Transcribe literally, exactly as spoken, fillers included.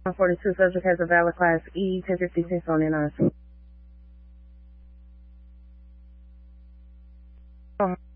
forty-two, subject has a valid class E, ten fifty cents on N R C.